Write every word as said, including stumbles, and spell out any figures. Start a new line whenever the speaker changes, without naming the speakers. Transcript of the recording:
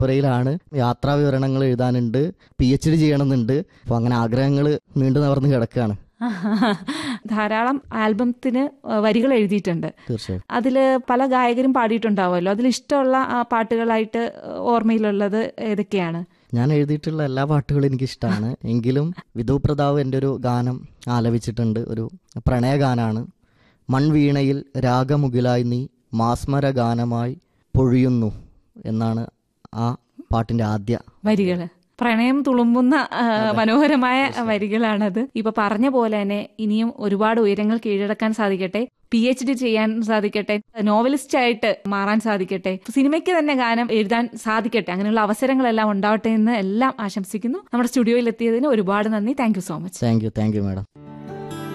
പുരയിലാണ്. യാത്രാ വിവരണങ്ങൾ എഴുതാനുണ്ട്, P H D ചെയ്യണമെന്നുണ്ട്. അപ്പോൾ അങ്ങനെ ആഗ്രഹങ്ങൾ നീണ്ടു നിവർന്ന് കിടക്കുകയാണ്.
ധാരാളം ആൽബത്തിന് വരികൾ എഴുതിയിട്ടുണ്ട്.
തീർച്ചയായും.
അതില് പല ഗായകരും പാടിയിട്ടുണ്ടാവുമല്ലോ. അതിൽ ഇഷ്ടമുള്ള പാട്ടുകളായിട്ട് ഓർമ്മയിലുള്ളത് ഏതൊക്കെയാണ്?
ഞാൻ എഴുതിയിട്ടുള്ള എല്ലാ പാട്ടുകളും എനിക്കിഷ്ടമാണ്. എങ്കിലും വിധു പ്രതാപ് എൻ്റെ ഒരു ഗാനം ആലപിച്ചിട്ടുണ്ട്. ഒരു പ്രണയഗാനാണ്. മൺവീണയിൽ രാഗമുകിലായി നീ മാസ്മര ഗാനമായി പൊഴിയുന്നു എന്നാണ് ആ പാട്ടിന്റെ ആദ്യ
വരികൾ. പ്രണയം തുളുമ്പുന്ന മനോഹരമായ വരികളാണത്. ഇപ്പൊ പറഞ്ഞ പോലെ തന്നെ ഇനിയും ഒരുപാട് ഉയരങ്ങൾ കീഴടക്കാൻ സാധിക്കട്ടെ, പി എച്ച് ഡി ചെയ്യാൻ സാധിക്കട്ടെ, നോവലിസ്റ്റ് ആയിട്ട് മാറാൻ സാധിക്കട്ടെ, സിനിമയ്ക്ക് തന്നെ ഗാനം എഴുതാൻ സാധിക്കട്ടെ. അങ്ങനെയുള്ള അവസരങ്ങളെല്ലാം ഉണ്ടാവട്ടെ എന്ന് എല്ലാം ആശംസിക്കുന്നു. നമ്മുടെ സ്റ്റുഡിയോയിൽ എത്തിയതിന് ഒരുപാട് നന്ദി. Thank you so much.
Thank you thank you madam.